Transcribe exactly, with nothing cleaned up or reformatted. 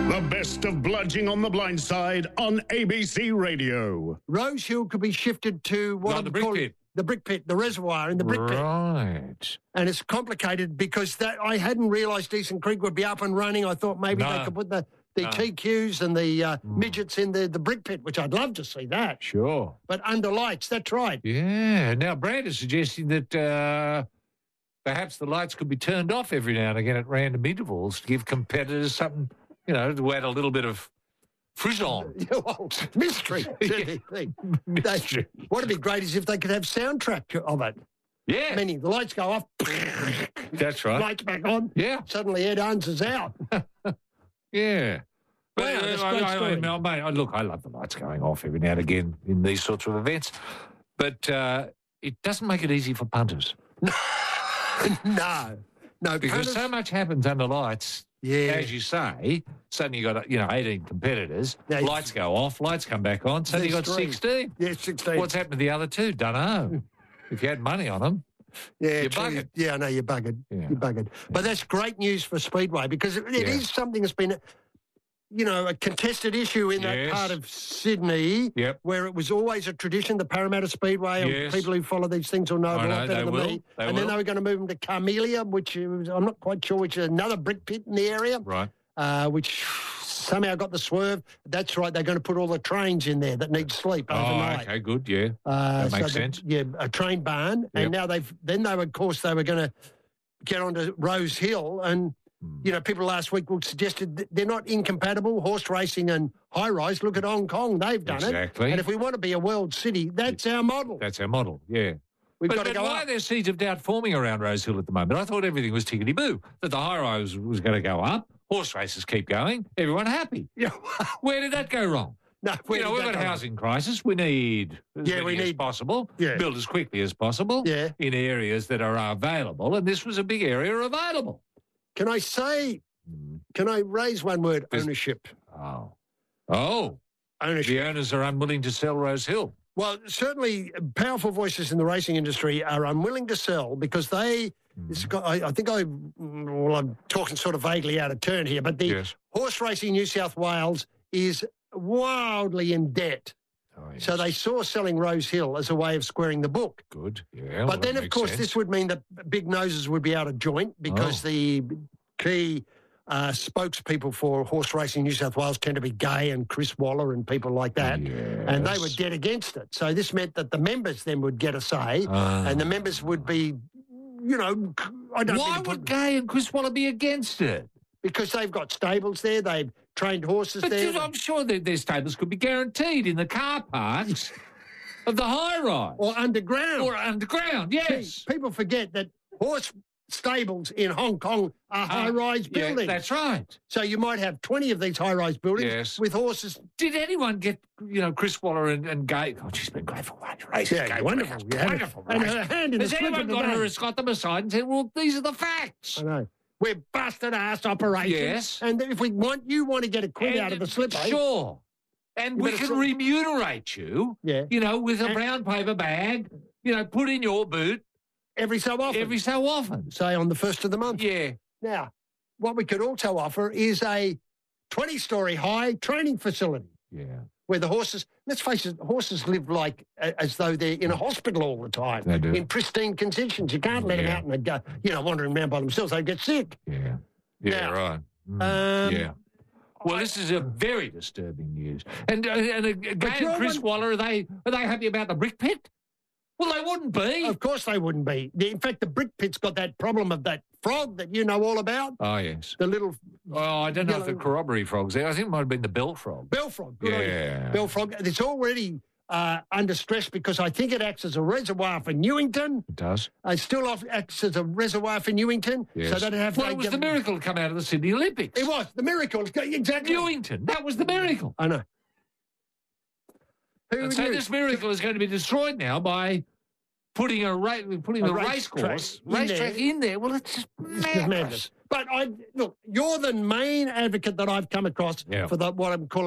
The best of Bludging on the Blind Side on A B C Radio. Rose Hill could be shifted to what No, I'm the brick calling pit. the brick pit, the reservoir in the brick pit. Right. And it's complicated because that I hadn't realised Eastern Creek would be up and running. I thought maybe No. they could put the, the No. T Qs and the uh, midgets in the, the brick pit, which I'd love to see that. Sure. But under lights, that's right. Yeah. Now, Brad is suggesting that uh, perhaps the lights could be turned off every now and again at random intervals to give competitors something, you know, to add a little bit of frisson. Yeah, well, mystery. thing. Mystery. They, what'd be great is if they could have soundtrack of it. Yeah. Meaning the lights go off, That's right. lights back on. Yeah. Suddenly Ed Owens is out. Yeah. But, Wow, that's uh, a great I, I, story. I, mate, I- look, I love the lights going off every now and again in these sorts of events, but uh, it doesn't make it easy for punters no. No, because punters- so much happens under lights. Yeah. As you say, suddenly you got you know eighteen competitors. Yeah, lights go off, lights come back on. Suddenly you got There's three. sixteen. Yeah, sixteen. What's happened to the other two? Don't know. If you had money on them, Yeah, You're true. buggered. Yeah, I know you're buggered. Yeah. You're buggered. But that's great news for Speedway because it, it Yeah. is something that's been, you know, a contested issue in that Yes. part of Sydney Yep. where it was always a tradition, the Parramatta Speedway, and Yes. people who follow these things will know I a know, lot better they than will. me. They and then will. they were going to move them to Carmelia, which is, I'm not quite sure which is another brick pit in the area, right? uh, which somehow got the swerve. That's right, they're going to put all the trains in there that need sleep Oh, overnight. okay, good. Yeah. Uh, That makes the- sense. Yeah, a train barn, Yep. and now they've then they were, of course, they were going to get onto Rose Hill, and Hmm. you know, people last week suggested that they're not incompatible. Horse racing and high rise. Look at Hong Kong; they've done Exactly. it. And if we want to be a world city, that's our model. That's our model. Yeah. We've But, got to but go why up. are there seeds of doubt forming around Rose Hill at the moment? I thought everything was tickety-boo, that the high rise was going to go up, horse races keep going, everyone happy. Yeah, Where did that go wrong? no, where you know, did we've that got a go? housing crisis. We need as Yeah, many we as need- possible, Yeah. build as quickly as possible Yeah. in areas that are available, and this was a big area available. Can I say? Can I raise one word? There's- Ownership. Oh. Oh, Ownership. the owners are unwilling to sell Rose Hill. Well, certainly, powerful voices in the racing industry are unwilling to sell because they. It's got, I, I think I. Well, I'm talking sort of vaguely out of turn here, but the Yes. Horse Racing New South Wales is wildly in debt. Oh, yes. So they saw selling Rose Hill as a way of squaring the book. Good. Yeah. well, but then, that of makes course, sense. this would mean that big noses would be out of joint because Oh. the key uh, spokespeople for Horse Racing New South Wales tend to be Gay and Chris Waller and people like that. And they were Yes. dead against it. So this meant that the members then would get a say, Ah. and the members would be, you know, I don't Why mean to would put, Gay and Chris Waller be against it? because they've got stables there, they've trained horses But there, dude, I'm sure that their stables could be guaranteed in the car parks of the high rise or underground. or underground. Yes, People forget that horse stables in Hong Kong are high-rise Uh, yeah, buildings. that's right. So you might have twenty of these high-rise buildings Yes. with horses. Did anyone get you know Chris Waller and, and Gay? Oh, she's been great for one race. Yeah, Gay, wonderful. great, You have it. wonderful. And race. her hand in the Has slip anyone of the got her bag. and got them aside and said, "Well, these are the facts"? I know. We're busted ass operations. Yes. And if we want, you want to get a quid And- out of the slip, eh? Sure. And You we better can sell- remunerate you. Yeah. You know, with a And- brown paper bag. You know, put in your boot Every so often. every so often. Say on the first of the month. Yeah. Now, what we could also offer is a twenty-story high training facility Yeah. where the horses, let's face it, horses live like a- as though they're in a hospital all the time. They do. In pristine conditions. You can't let them Yeah. out and they go, you know, wandering around by themselves. They get sick. Yeah. Yeah, Now, right. Mm, um, yeah. Well, this is a very disturbing news. And uh, and uh, Gay you're and Chris one- Waller, are they are they happy about the brick pit? Well, they wouldn't be. Of course they wouldn't be. The- In fact, the brick pit's got that problem of that frog that you know all about. Oh, yes. The little Oh, I don't know if the Yellow- corroboree frog's there. I think it might have been the bell frog. bell frog. Good on you. Yeah. Bell frog. It's already uh, under stress because I think it acts as a reservoir for Newington. It does. Uh, It still off- acts as a reservoir for Newington. Yes. So that have well, to it was get- the miracle to come out of the Sydney Olympics. It was the miracle. Exactly. Newington. That was the miracle. I know. Who And so knew? this miracle is going to be destroyed now by putting a ra- putting A a, race race course, track in racetrack there. in there. Well, it's just It's madness. madness. But I look, you're the main advocate that I've come across Yeah. for the, what I'm calling